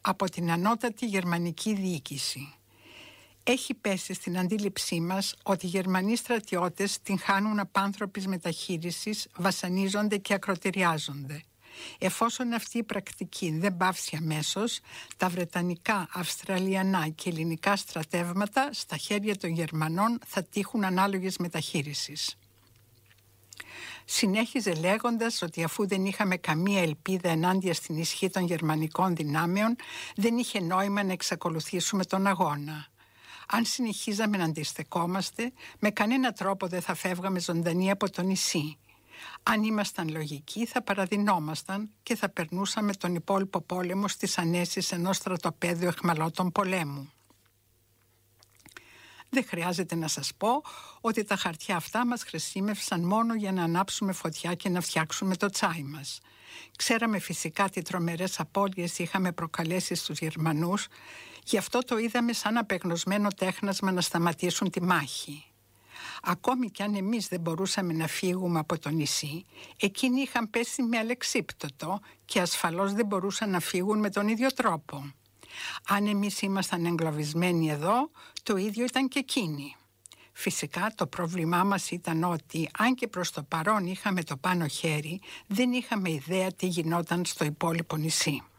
από την ανώτατη γερμανική διοίκηση. Έχει πέσει στην αντίληψή μας ότι οι Γερμανοί στρατιώτες την χάνουν απάνθρωπης μεταχείρισης, βασανίζονται και ακροτηριάζονται. Εφόσον αυτή η πρακτική δεν πάυσει αμέσως, τα βρετανικά, αυστραλιανά και ελληνικά στρατεύματα στα χέρια των Γερμανών θα τύχουν ανάλογης μεταχείρισης. Συνέχιζε λέγοντας ότι αφού δεν είχαμε καμία ελπίδα ενάντια στην ισχύ των γερμανικών δυνάμεων, δεν είχε νόημα να εξακολουθήσουμε τον αγώνα. Αν συνεχίζαμε να αντιστεκόμαστε, με κανένα τρόπο δεν θα φεύγαμε ζωντανοί από το νησί. Αν ήμασταν λογικοί, θα παραδεινόμασταν και θα περνούσαμε τον υπόλοιπο πόλεμο στις ανέσεις ενός στρατοπέδιου αιχμαλώτων πολέμου. Δεν χρειάζεται να σας πω ότι τα χαρτιά αυτά μας χρησιμεύσαν μόνο για να ανάψουμε φωτιά και να φτιάξουμε το τσάι μας. Ξέραμε φυσικά τι τρομερές απώλειες είχαμε προκαλέσει στους Γερμανούς, γι' αυτό το είδαμε σαν απεγνωσμένο τέχνασμα να σταματήσουν τη μάχη. Ακόμη κι αν εμείς δεν μπορούσαμε να φύγουμε από το νησί, εκείνοι είχαν πέσει με αλεξίπτωτο και ασφαλώς δεν μπορούσαν να φύγουν με τον ίδιο τρόπο. Αν εμείς ήμασταν εγκλωβισμένοι εδώ, το ίδιο ήταν και εκείνοι. Φυσικά το πρόβλημά μας ήταν ότι, αν και προς το παρόν είχαμε το πάνω χέρι, δεν είχαμε ιδέα τι γινόταν στο υπόλοιπο νησί.